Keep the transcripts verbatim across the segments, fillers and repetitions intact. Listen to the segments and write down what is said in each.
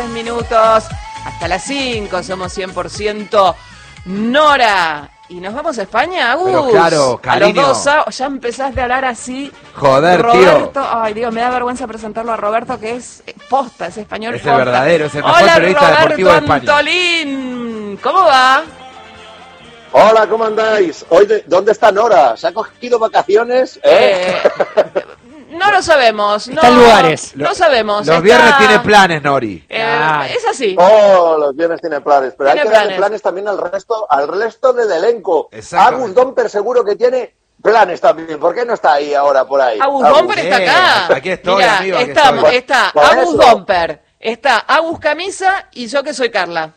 Minutos hasta las cinco, somos cien por ciento Nora. Y nos vamos a España, Agus. Pero claro, cariño. A los dos, ya empezaste a hablar así. Joder, Roberto, tío. Ay, Dios, me da vergüenza presentarlo a Roberto, que es posta, es español. Es posta. el verdadero, es el mejor Hola, periodista Roberto deportivo de España. Antolín. ¿Cómo va? Hola, ¿cómo andáis? Oye, ¿dónde está Nora? ¿Se ha cogido vacaciones? ¿Eh? Eh, no lo sabemos. No, Está en lugares. No sabemos. Los está... viernes tiene planes, Nori. Eh, Ah. Es así. Oh, los viernes tiene planes, pero Tiene hay que planes. darle planes también al resto, al resto del elenco. Exactamente. Agus Domper seguro que tiene planes también. ¿Por qué no está ahí ahora por ahí? Agus Agus. Domper está Bien, acá. aquí estoy, Mirá, amigo, aquí estamos, estoy. está Por Agus eso. Domper, está Agus Camisa y yo que soy Carla.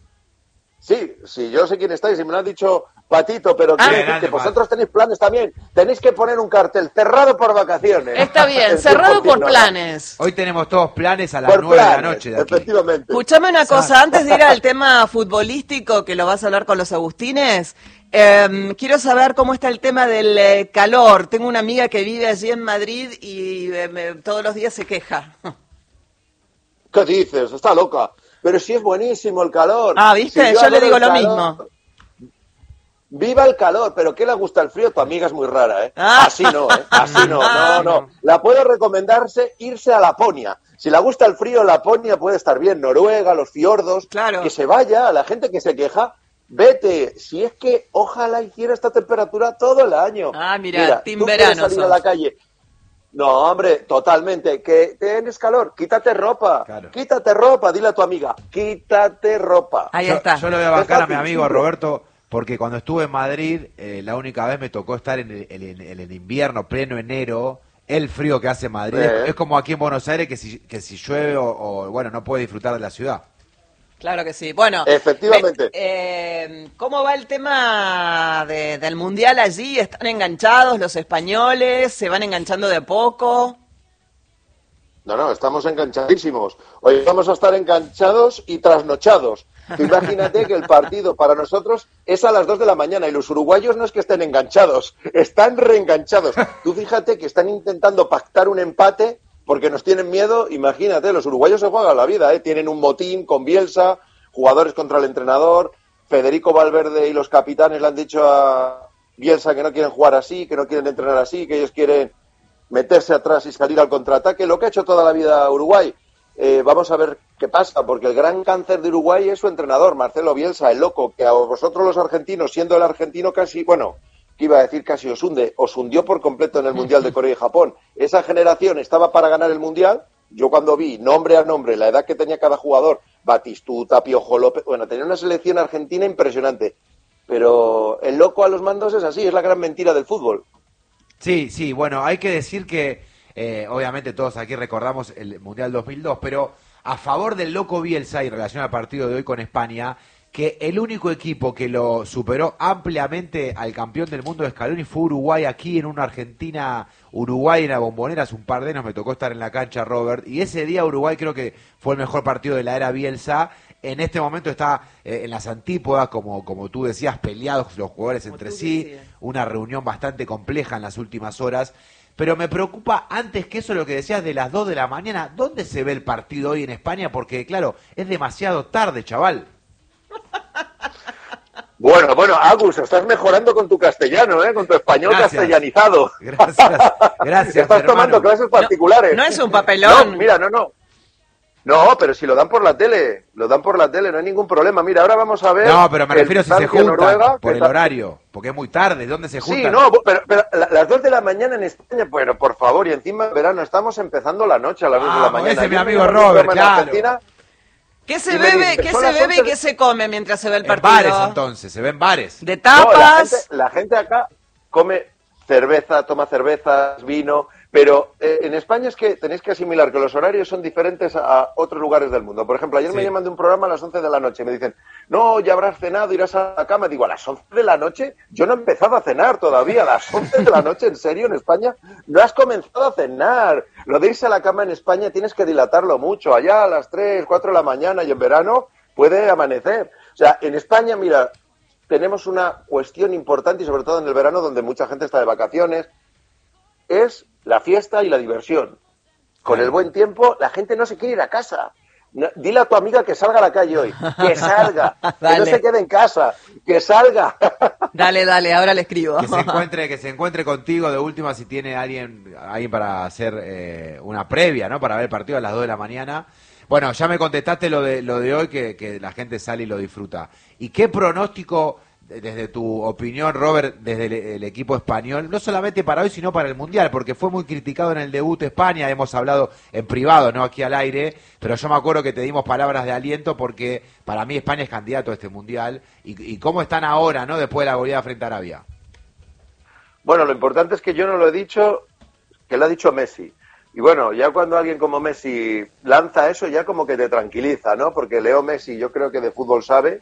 Sí, sí, yo sé quién estáis y me lo han dicho Patito, pero Ah. quiero Bien, decir que ande, vosotros tenéis planes también. Tenéis que poner un cartel cerrado por vacaciones. Está bien, El cerrado tiempo por sin Nora. planes. Hoy tenemos todos planes a las Por nueve de la planes, noche de aquí. efectivamente. Escuchame una cosa, antes de ir al tema futbolístico, que lo vas a hablar con los Agustines, eh, quiero saber cómo está el tema del eh, calor. Tengo una amiga que vive allí en Madrid y eh, me- todos los días se queja. ¿Qué dices? Está loca. Pero sí es buenísimo el calor. Ah, ¿viste? Si Yo le adoro digo el lo calor, mismo. Viva el calor, pero ¿qué le gusta el frío? Tu amiga es muy rara, ¿eh? Ah. Así no, ¿eh? Así no, no, no. La puedo recomendarse irse a Laponia. Si le gusta el frío, Laponia puede estar bien. Noruega, los fiordos. Claro. Que se vaya, a la gente que se queja, vete. Si es que ojalá hiciera esta temperatura todo el año. Ah, mira, team tú verano quieres salir sos. a la calle. No, hombre, totalmente. Que tienes calor, quítate ropa. Claro. Quítate ropa, dile a tu amiga. Quítate ropa. Ahí Yo, está. yo lo voy a bancar a mi fácil, amigo simple. Roberto, porque cuando estuve en Madrid, eh, la única vez me tocó estar en el, en- en el invierno, pleno enero, el frío que hace Madrid. Eh. Es, es como aquí en Buenos Aires, que si, que si llueve o, o, bueno, no puede disfrutar de la ciudad. Claro que sí. Bueno, Efectivamente. ve- eh, ¿cómo va el tema de- del mundial allí? ¿Están enganchados los españoles? ¿Se van enganchando de a poco? No, no, estamos enganchadísimos. Hoy vamos a estar enganchados y trasnochados. Tú imagínate que el partido para nosotros es a las dos de la mañana y los uruguayos no es que estén enganchados, están reenganchados. Tú fíjate que están intentando pactar un empate porque nos tienen miedo. Imagínate, los uruguayos se juegan la vida, ¿eh? Tienen un motín con Bielsa, jugadores contra el entrenador. Federico Valverde y los capitanes le han dicho a Bielsa que no quieren jugar así, que no quieren entrenar así, que ellos quieren meterse atrás y salir al contraataque, lo que ha hecho toda la vida Uruguay. Eh, vamos a ver qué pasa, porque el gran cáncer de Uruguay es su entrenador, Marcelo Bielsa, el loco, que a vosotros los argentinos, siendo el argentino casi, bueno, que iba a decir casi os hunde, os hundió por completo en el Mundial de Corea y Japón. Esa generación estaba para ganar el Mundial. Yo cuando vi nombre a nombre la edad que tenía cada jugador, Batistuta, Piojo López, bueno, tenía una selección argentina impresionante. Pero el loco a los mandos es así, es la gran mentira del fútbol. Sí, sí, bueno, hay que decir que eh, obviamente todos aquí recordamos el Mundial dos mil dos, pero a favor del loco Bielsa y en relación al partido de hoy con España, que el único equipo que lo superó ampliamente al campeón del mundo de Scaloni fue Uruguay, aquí en una Argentina, Uruguay en la Bombonera, hace un par de años me tocó estar en la cancha, Robert, y ese día Uruguay creo que fue el mejor partido de la era Bielsa. En este momento está eh, en las antípodas, como, como tú decías, peleados los jugadores Como entre tú sí, decías. una reunión bastante compleja en las últimas horas, pero me preocupa antes que eso lo que decías de las dos de la mañana, ¿dónde se ve el partido hoy en España? Porque claro, es demasiado tarde, chaval. Bueno, bueno, Agus, estás mejorando con tu castellano, ¿eh? Con tu español Gracias. castellanizado. Gracias, gracias, Estás hermano. tomando clases particulares. No es un papelón. No, mira, no, no. No, pero si lo dan por la tele, lo dan por la tele, no hay ningún problema. Mira, ahora vamos a ver... No, pero me el refiero si se Francia, juntan Noruega, por que el está- horario, porque es muy tarde, ¿dónde se juntan? Sí, no, pero, pero la- las dos de la mañana en España, bueno, por favor, y encima en verano, estamos empezando la noche a las dos de la Ah, mañana. ese es mi Yo amigo me llamo un Robert, programa en claro. Argentina, ¿Qué se Y me bebe, dice, qué son se las bebe y once qué se come mientras se ve el En partido? bares entonces, se ven bares. De no, la, tapas. gente, la gente acá come cerveza, toma cervezas, vino, pero eh, en España es que tenéis que asimilar que los horarios son diferentes a, a otros lugares del mundo. Por ejemplo, ayer Sí. me llaman de un programa a las once de la noche y me dicen, no, ya habrás cenado, irás a la cama. Digo, a las once de la noche, yo no he empezado a cenar todavía. A las once de la noche, ¿en serio? En España no has comenzado a cenar. Lo de irse a la cama en España tienes que dilatarlo mucho. Allá a las tres, cuatro de la mañana y en verano puede amanecer. O sea, en España, mira, tenemos una cuestión importante y sobre todo en el verano donde mucha gente está de vacaciones, es la fiesta y la diversión. Con el buen tiempo, la gente no se quiere ir a casa. No, dile a tu amiga que salga a la calle hoy, que salga, que no Dale. se quede en casa, que salga. Dale, dale, ahora le escribo. Que se encuentre, que se encuentre contigo de última si tiene alguien, alguien para hacer eh, una previa, ¿no? Para ver el partido a las dos de la mañana. Bueno, ya me contestaste lo de lo de hoy, que, que la gente sale y lo disfruta. ¿Y qué pronóstico, desde tu opinión, Robert, desde el, el equipo español, no solamente para hoy, sino para el Mundial? Porque fue muy criticado en el debut de España, hemos hablado en privado, no aquí al aire, pero yo me acuerdo que te dimos palabras de aliento porque para mí España es candidato a este Mundial. ¿Y, y cómo están ahora, no, después de la goleada frente a Arabia? Bueno, lo importante es que yo no lo he dicho, que lo ha dicho Messi. Y bueno, ya cuando alguien como Messi lanza eso, ya como que te tranquiliza, ¿no? Porque Leo Messi yo creo que de fútbol sabe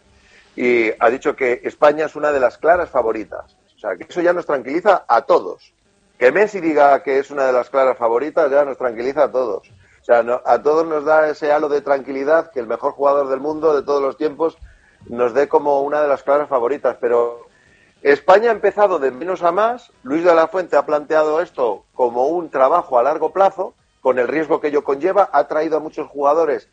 y ha dicho que España es una de las claras favoritas. O sea, que eso ya nos tranquiliza a todos. Que Messi diga que es una de las claras favoritas ya nos tranquiliza a todos. O sea, no, a todos nos da ese halo de tranquilidad que el mejor jugador del mundo de todos los tiempos nos dé como una de las claras favoritas. Pero España ha empezado de menos a más. Luis de la Fuente ha planteado esto como un trabajo a largo plazo, con el riesgo que ello conlleva. Ha traído a muchos jugadores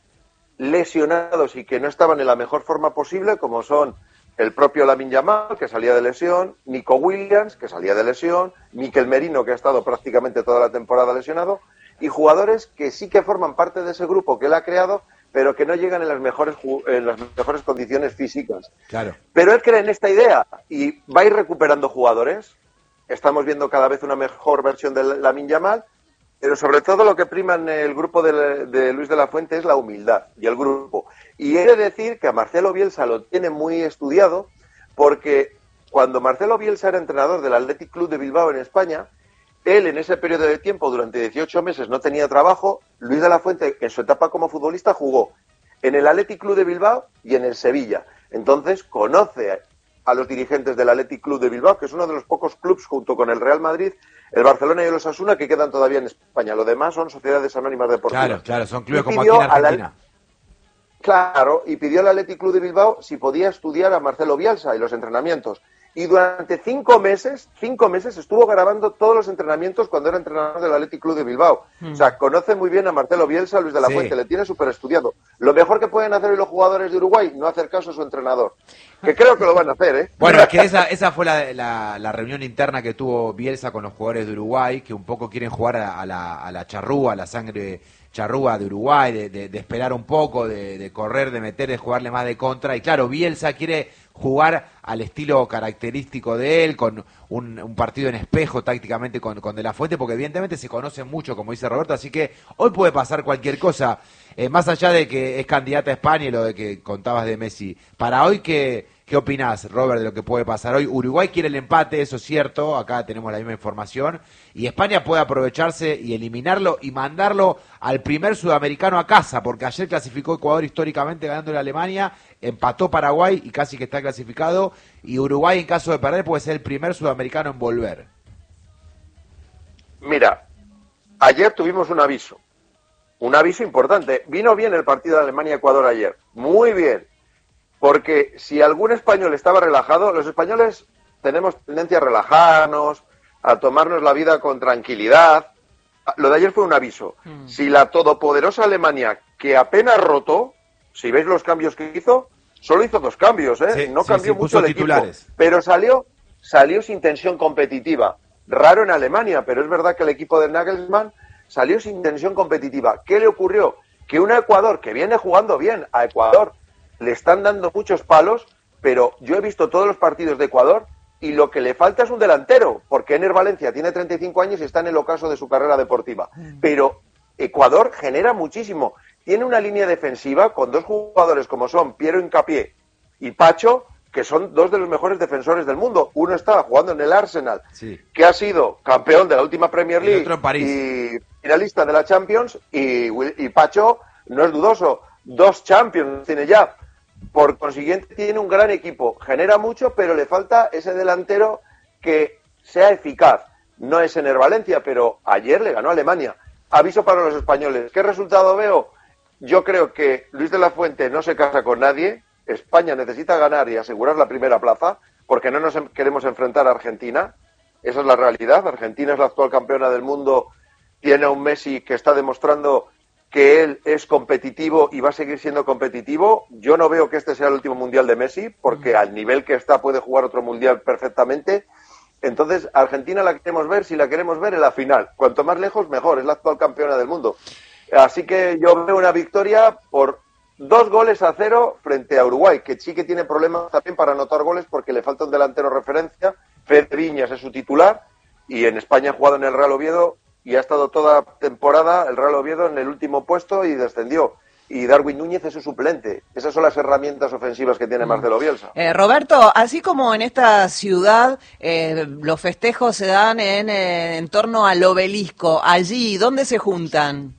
lesionados y que no estaban en la mejor forma posible, como son el propio Lamine Yamal, que salía de lesión, Nico Williams, que salía de lesión, Mikel Merino, que ha estado prácticamente toda la temporada lesionado, y jugadores que sí que forman parte de ese grupo que él ha creado, pero que no llegan en las mejores en las mejores condiciones físicas. Claro. Pero él cree en esta idea y va a ir recuperando jugadores. Estamos viendo cada vez una mejor versión de Lamine Yamal, pero sobre todo lo que prima en el grupo de, de Luis de la Fuente es la humildad y el grupo. Y he de decir que a Marcelo Bielsa lo tiene muy estudiado, porque cuando Marcelo Bielsa era entrenador del Athletic Club de Bilbao en España, él en ese periodo de tiempo, durante dieciocho meses, no tenía trabajo. Luis de la Fuente, en su etapa como futbolista, jugó en el Athletic Club de Bilbao y en el Sevilla. Entonces conoce a los dirigentes del Athletic Club de Bilbao, que es uno de los pocos clubes, junto con el Real Madrid, el Barcelona y el Osasuna, que quedan todavía en España. Lo demás son sociedades anónimas deportivas. Claro, claro, son clubes Y como aquí pidió en a la- Argentina. Claro, y pidió al Athletic Club de Bilbao si podía estudiar a Marcelo Bielsa y los entrenamientos. Y durante cinco meses, cinco meses estuvo grabando todos los entrenamientos cuando era entrenador del Athletic Club de Bilbao. Mm. O sea, conoce muy bien a Marcelo Bielsa, Luis de la Sí. Fuente, le tiene súper estudiado. Lo mejor que pueden hacer hoy los jugadores de Uruguay, no hacer caso a su entrenador. Que creo que lo van a hacer, ¿eh? Bueno, es que esa, esa fue la, la, la reunión interna que tuvo Bielsa con los jugadores de Uruguay, que un poco quieren jugar a, a la, a la charrúa, a la sangre charrúa de Uruguay, de, de, de esperar un poco, de, de correr, de meter, de jugarle más de contra. Y claro, Bielsa quiere jugar al estilo característico de él, con un, un partido en espejo tácticamente con, con De la Fuente, porque evidentemente se conocen mucho, como dice Roberto, así que hoy puede pasar cualquier cosa. Eh, más allá de que es candidata a España y lo de que contabas de Messi, para hoy, ¿qué, qué opinás, Robert, de lo que puede pasar hoy? Uruguay quiere el empate, eso es cierto, acá tenemos la misma información, y España puede aprovecharse y eliminarlo y mandarlo al primer sudamericano a casa, porque ayer clasificó Ecuador históricamente ganándole a Alemania, empató Paraguay y casi que está clasificado, y Uruguay, en caso de perder, puede ser el primer sudamericano en volver. Mira, ayer tuvimos un aviso. Un aviso importante. Vino bien el partido de Alemania-Ecuador ayer. Muy bien. Porque si algún español estaba relajado, los españoles tenemos tendencia a relajarnos, a tomarnos la vida con tranquilidad. Lo de ayer fue un aviso. Mm. Si la todopoderosa Alemania, que apenas rotó, si veis los cambios que hizo, solo hizo dos cambios, ¿eh? Sí, no sí, cambió sí, mucho el titulares. equipo. Pero salió, salió sin tensión competitiva. Raro en Alemania, pero es verdad que el equipo de Nagelsmann salió sin tensión competitiva. ¿Qué le ocurrió? Que un Ecuador que viene jugando bien, a Ecuador le están dando muchos palos, pero yo he visto todos los partidos de Ecuador y lo que le falta es un delantero, porque Ener Valencia tiene treinta y cinco años y está en el ocaso de su carrera deportiva. Pero Ecuador genera muchísimo. Tiene una línea defensiva con dos jugadores como son Piero Hincapié y Pacho, que son dos de los mejores defensores del mundo. Uno está jugando en el Arsenal, sí, que ha sido campeón de la última Premier League y, otro en París. y finalista de la Champions, y, y Pacho no es dudoso, dos Champions tiene ya. Por consiguiente, tiene un gran equipo, genera mucho, pero le falta ese delantero que sea eficaz. No es Ener Valencia, pero ayer le ganó a Alemania. Aviso para los españoles. ¿Qué resultado veo? Yo creo que Luis de la Fuente no se casa con nadie. España necesita ganar y asegurar la primera plaza, porque no nos queremos enfrentar a Argentina. Esa es la realidad. Argentina es la actual campeona del mundo, tiene a un Messi que está demostrando que él es competitivo y va a seguir siendo competitivo. Yo no veo que este sea el último mundial de Messi, porque al nivel que está puede jugar otro mundial perfectamente. Entonces, Argentina la queremos ver, si la queremos ver, en la final. Cuanto más lejos, mejor. Es la actual campeona del mundo. Así que yo veo una victoria por dos goles a cero frente a Uruguay, que sí que tiene problemas también para anotar goles porque le falta un delantero referencia. Fede Viñas es su titular y en España ha jugado en el Real Oviedo y ha estado toda temporada el Real Oviedo en el último puesto y descendió. Y Darwin Núñez es su suplente. Esas son las herramientas ofensivas que tiene Marcelo Bielsa. Eh, Roberto, así como en esta ciudad eh, los festejos se dan en, eh, en torno al obelisco, allí, ¿dónde se juntan?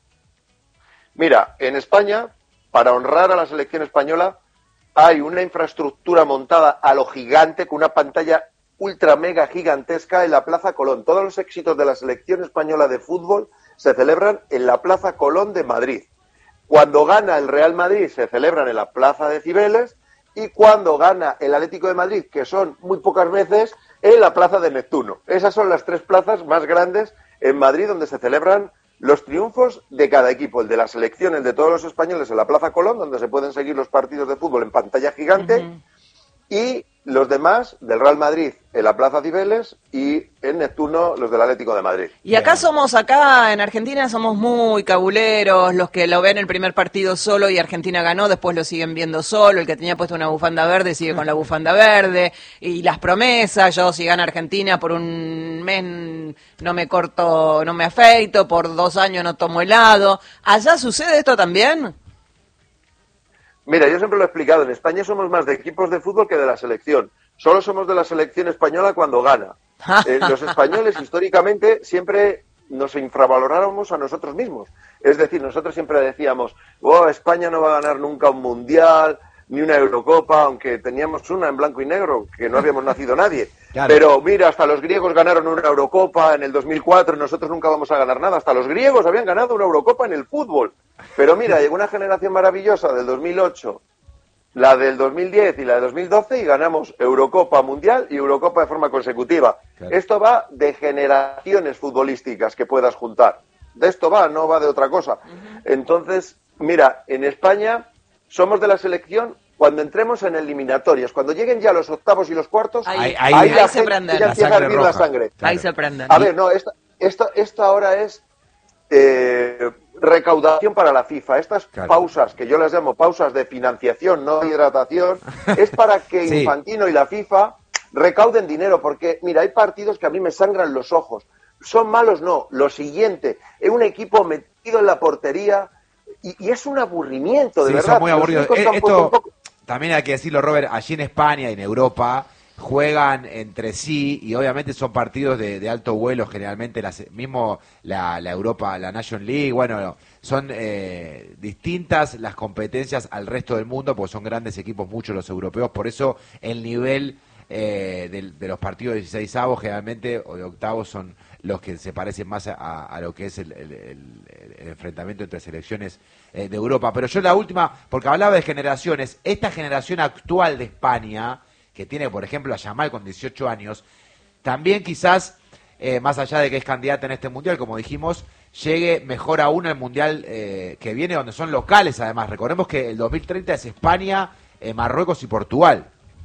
Mira, en España, para honrar a la selección española, hay una infraestructura montada a lo gigante con una pantalla ultra mega gigantesca en la Plaza Colón. Todos los éxitos de la selección española de fútbol se celebran en la Plaza Colón de Madrid. Cuando gana el Real Madrid se celebran en la Plaza de Cibeles y cuando gana el Atlético de Madrid, que son muy pocas veces, en la Plaza de Neptuno. Esas son las tres plazas más grandes en Madrid donde se celebran los triunfos de cada equipo. El de la selección, el de todos los españoles en la Plaza Colón, donde se pueden seguir los partidos de fútbol en pantalla gigante, uh-huh. y los demás del Real Madrid en la Plaza Cibeles y en Neptuno los del Atlético de Madrid. Y acá somos, acá en Argentina somos muy cabuleros, los que lo ven el primer partido solo y Argentina ganó, después lo siguen viendo solo, el que tenía puesto una bufanda verde sigue con la bufanda verde, y las promesas, yo si gana Argentina por un mes no me corto, no me afeito, por dos años no tomo helado. ¿Allá sucede esto también? Mira, yo siempre lo he explicado, en España somos más de equipos de fútbol que de la selección. Solo somos de la selección española cuando gana. Eh, los españoles, históricamente, siempre nos infravaloráramos a nosotros mismos. Es decir, nosotros siempre decíamos, oh, España no va a ganar nunca un mundial, ni una Eurocopa, aunque teníamos una en blanco y negro, que no habíamos nacido nadie. Claro. Pero mira, hasta los griegos ganaron una Eurocopa en el dos mil cuatro, nosotros nunca vamos a ganar nada. Hasta los griegos habían ganado una Eurocopa en el fútbol. Pero mira, llegó una generación maravillosa del dos mil ocho, la del dos mil diez y la del dos mil doce y ganamos Eurocopa Mundial y Eurocopa de forma consecutiva. Claro. Esto va de generaciones futbolísticas que puedas juntar. De esto va, no va de otra cosa. Uh-huh. Entonces, mira, en España somos de la selección cuando entremos en eliminatorias, cuando lleguen ya los octavos y los cuartos, ahí, ahí, ahí, ahí se prenden. Ya empieza a hervir la sangre. Claro. Ahí se prenden. A ver, no, esto, esto, esto ahora es eh, recaudación para la FIFA. Estas claro. pausas, que yo las llamo pausas de financiación, no de hidratación, es para que sí. Infantino y la FIFA recauden dinero, porque, mira, hay partidos que a mí me sangran los ojos. Son malos, no. Lo siguiente, es un equipo metido en la portería y, y es un aburrimiento, de sí, verdad. Son muy aburridos. Eh, esto, poco... También hay que decirlo, Robert, allí en España y en Europa juegan entre sí y obviamente son partidos de, de alto vuelo generalmente, las, mismo la, la Europa, la Nation League, bueno, son eh, distintas las competencias al resto del mundo porque son grandes equipos, muchos los europeos, por eso el nivel eh, de, de los partidos de dieciseisavos generalmente o de octavos son los que se parecen más a, a lo que es el, el, el, el enfrentamiento entre selecciones eh, de Europa. Pero yo la última, porque hablaba de generaciones, esta generación actual de España, que tiene, por ejemplo, a Yamal con dieciocho años, también quizás, eh, más allá de que es candidata en este Mundial, como dijimos, llegue mejor aún al Mundial eh, que viene, donde son locales, además. Recordemos que el dos mil treinta es España, eh, Marruecos y Portugal.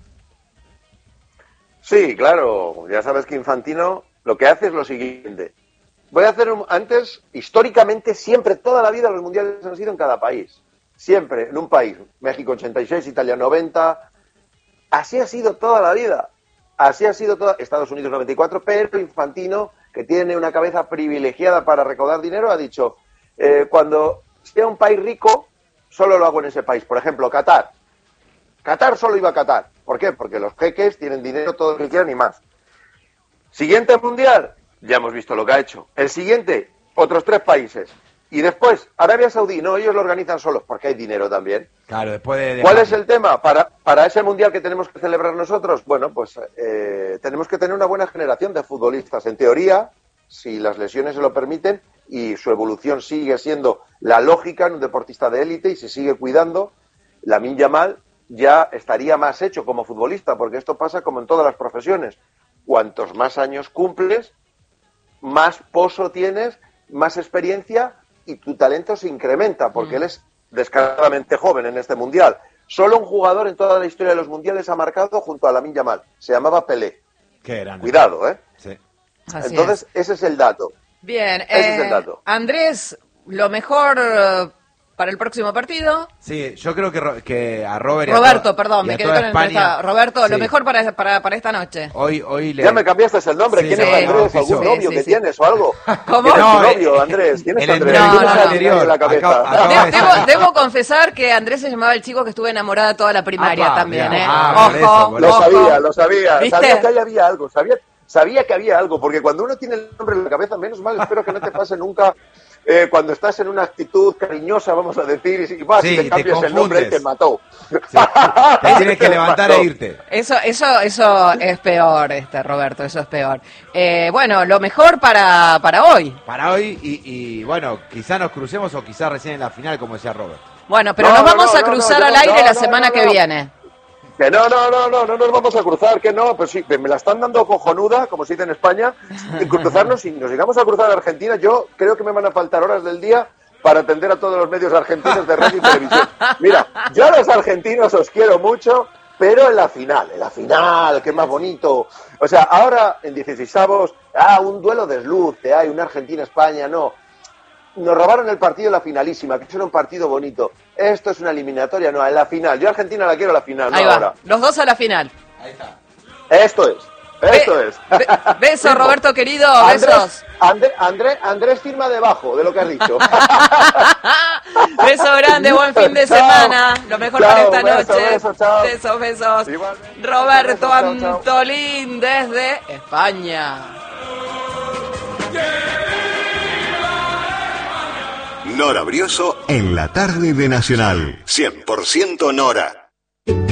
Sí, claro. Ya sabes que Infantino lo que hace es lo siguiente. Voy a hacer un, antes, históricamente, siempre, toda la vida los Mundiales han sido en cada país. Siempre, en un país. México ochenta y seis, Italia noventa... Así ha sido toda la vida, así ha sido toda, Estados Unidos noventa y cuatro, pero Infantino, que tiene una cabeza privilegiada para recaudar dinero, ha dicho, eh, cuando sea un país rico, solo lo hago en ese país. Por ejemplo, Qatar. Qatar solo iba a Qatar. ¿Por qué? Porque los jeques tienen dinero todo lo que quieran y más. Siguiente mundial, ya hemos visto lo que ha hecho. El siguiente, otros tres países. Y después, Arabia Saudí, no, ellos lo organizan solos, porque hay dinero también. Claro, después de... ¿Cuál es el tema? Para, para ese mundial que tenemos que celebrar nosotros, bueno, pues eh, tenemos que tener una buena generación de futbolistas. En teoría, si las lesiones se lo permiten, y su evolución sigue siendo la lógica en un deportista de élite, y se sigue cuidando, Lamine Yamal ya estaría más hecho como futbolista, porque esto pasa como en todas las profesiones. Cuantos más años cumples, más pozo tienes, más experiencia, y tu talento se incrementa, porque mm. él es descaradamente joven en este mundial. Solo un jugador en toda la historia de los mundiales ha marcado junto a Lamine Yamal. Se llamaba Pelé. Qué grande. Cuidado, ¿eh? Sí. Así Entonces, es. ese es el dato. Bien. Ese eh, es el dato. Andrés, lo mejor uh, para el próximo partido. Sí, yo creo que, que a Robert y Roberto, a to- perdón, y me a quedé toda con el España, Roberto, sí. lo mejor para, para, para esta noche. Hoy, hoy le... Ya me cambiaste el nombre. Sí, ¿Quién sí, es Andrés? sí, ¿Algún sí, novio sí, que sí. tienes o algo? ¿Cómo? ¿Quién es No, tu novio, eh, Andrés? ¿Quién es el Andrés? No, ¿Tienes no, a no. alguien en la cabeza? Acabo- acabo- De- debo, debo confesar que Andrés se llamaba el chico que estuve enamorada toda la primaria Apa, también, mirá. ¿eh? Ah, por eso, ojo, por Lo ojo. sabía, lo sabía. ¿Viste? Sabía que ahí había algo. Sabía, sabía que había algo, porque cuando uno tiene el nombre en la cabeza, menos mal, espero que no te pase nunca eh, cuando estás en una actitud cariñosa, vamos a decir, y vas Sí, y te te cambias el nombre y te confundes. mató. Sí. Te tienes que levantar e irte. Eso, eso, eso es peor, este Roberto, eso es peor. Eh, bueno, lo mejor para, para hoy. Para hoy, y, y bueno, quizá nos crucemos o quizá recién en la final, como decía Robert. Bueno, pero No, nos no, vamos no, a no, cruzar no, al no, aire no, la no, semana no, que no. viene. Que no, no, no, no, no nos vamos a cruzar, que no, pues sí, me la están dando cojonuda, como se dice en España, y cruzarnos, y nos llegamos a cruzar a Argentina, yo creo que me van a faltar horas del día para atender a todos los medios argentinos de radio y televisión. Mira, yo a los argentinos os quiero mucho, pero en la final, en la final, qué más bonito. O sea, ahora en dieciseisavos, ah, un duelo desluce, hay una Argentina-España, no. Nos robaron el partido en la finalísima, que era un partido bonito. Esto es una eliminatoria, no, en la final. Yo a Argentina la quiero a la final, no Ahí va, ahora. los dos a la final. Ahí está. Esto es, esto Be- es. be- besos, Roberto querido, Andrés, besos. Andrés, Andrés, Andrés firma debajo de lo que has dicho. Beso grande, buen fin de Chao. semana. Lo mejor Chao, para esta beso, noche. beso, chao. Besos, besos. Igualmente. Roberto Besos, chao, chao. Antolín desde España. Nora Brioso en la tarde de Nacional. cien por ciento Nora.